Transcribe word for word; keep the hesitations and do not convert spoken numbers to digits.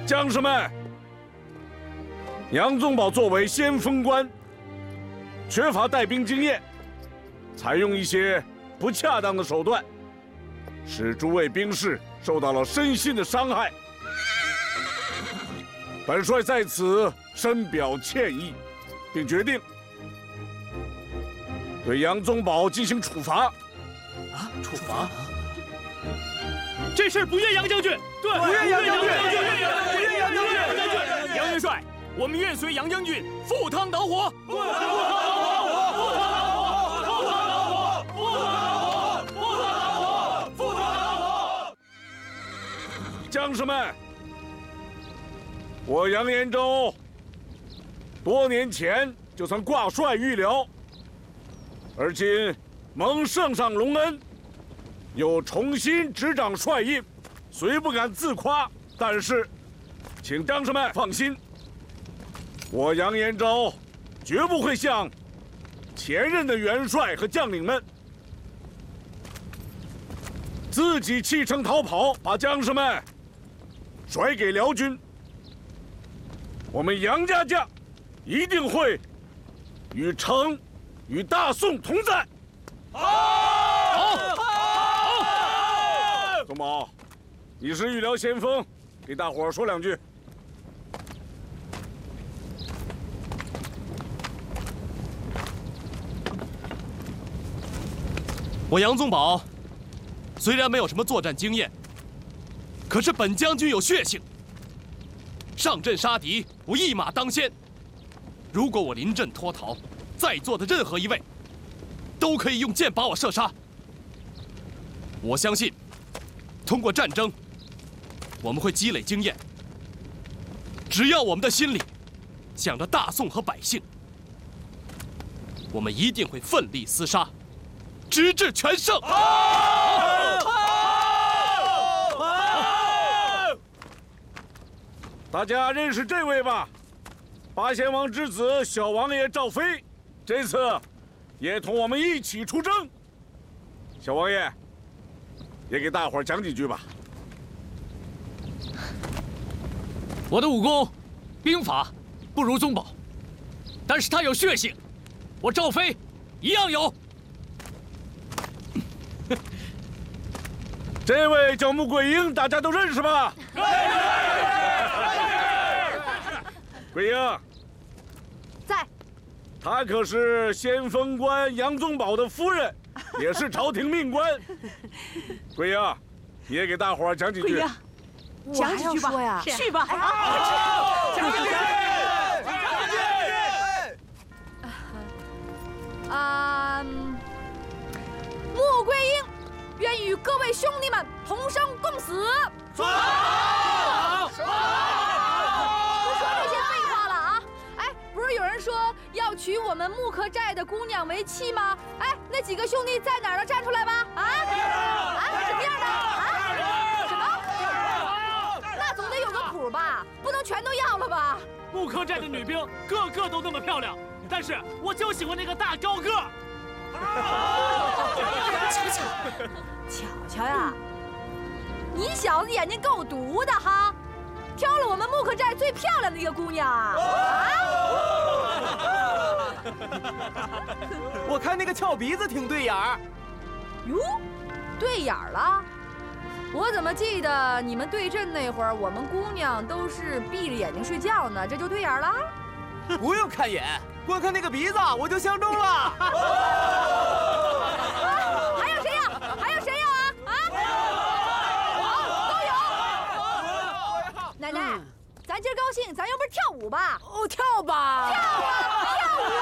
将士们，杨宗保作为先锋官，缺乏带兵经验，采用一些不恰当的手段，使诸位兵士受到了身心的伤害。本帅在此深表歉意，并决定对杨宗保进行处罚。 啊，处罚？ 这事不怨杨将军，对， 不怨杨将军， 不怨杨将军。杨元帅，我们愿随杨将军赴汤蹈火。赴汤蹈火！赴汤蹈火！赴汤蹈火！赴汤蹈火！赴汤蹈火！赴汤蹈火！ 将士们，我杨延州多年前就曾挂帅御辽，而今蒙圣上隆恩，又重新执掌帅印，虽不敢自夸，但是，请将士们放心，我杨延州绝不会像前任的元帅和将领们自己弃城逃跑，把将士们甩给辽军。我们杨家将一定会与城、与大宋同在。好，好，宗保，你是御辽先锋，给大伙儿说两句。 我杨宗保虽然没有什么作战经验，可是本将军有血性。上阵杀敌，我一马当先。如果我临阵脱逃，在座的任何一位都可以用箭把我射杀。我相信，通过战争，我们会积累经验。只要我们的心里想着大宋和百姓，我们一定会奋力厮杀，直至全胜。 大家认识这位吧？八贤王之子小王爷赵飞，这次也同我们一起出征。小王爷，也给大伙儿讲几句吧。 我的武功、兵法不如宗保，但是他有血性，我赵飞一样有。 这位叫穆桂英，大家都认识吧？桂英， 在。 她可是先锋官杨宗保的夫人，也是朝廷命官。桂英，你也给大伙儿讲几句。 桂英，讲几句吧呀，去吧。 将军， 将军。啊，穆桂英愿与各位兄弟们同生共死。 说好。不说这些废话了啊！哎，不是有人说要娶我们木克寨的姑娘为妻吗？哎，那几个兄弟在哪儿呢？站出来吧！啊啊，什么样的？啊？什么？那总得有个谱吧，不能全都要了吧？ 木克寨的女兵个个都那么漂亮，但是我就喜欢那个大高个。 巧巧，巧巧呀，你小子眼睛够毒的哈！挑了我们木克寨最漂亮的一个姑娘啊！ 我看那个翘鼻子挺对眼儿。 哟，对眼儿了？我怎么记得你们对阵那会儿，我们姑娘都是闭着眼睛睡觉呢？这就对眼儿了？ 不用看眼，光看那个鼻子我就相中了。 啊，还有谁呀？还有谁呀？啊？都有。奶奶，咱今儿高兴，咱要不跳舞吧？ 哦，跳吧！ 跳啊！跳舞！